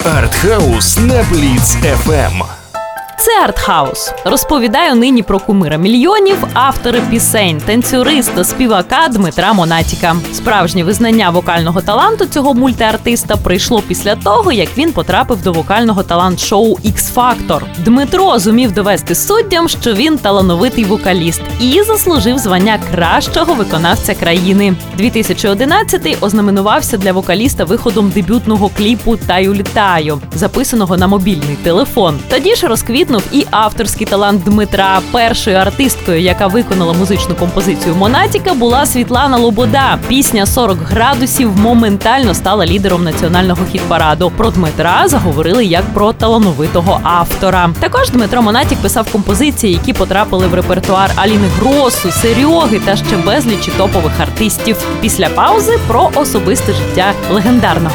Артхаус на Бліц FM. Це Артхаус. Розповідаю нині про кумира мільйонів, автора пісень, танцюриста, співака Дмитра Монатіка. Справжнє визнання вокального таланту цього мультиартиста прийшло після того, як він потрапив до вокального талант-шоу «Ікс-Фактор». Дмитро зумів довести суддям, що він талановитий вокаліст і заслужив звання кращого виконавця країни. 2011-й ознаменувався для вокаліста виходом дебютного кліпу «Таю літаю», записаного на мобільний телефон. Тоді ж розквітнув і авторський талант Дмитра. Першою артисткою, яка виконала музичну композицію Монатіка, була Світлана Лобода. Пісня «40 градусів» моментально стала лідером національного хіт-параду. Про Дмитра заговорили як про талановитого автора. Також Дмитро Монатік писав композиції, які потрапили в репертуар Аліни Гросу, Серьоги та ще безлічі топових артистів. Після паузи про особисте життя легендарного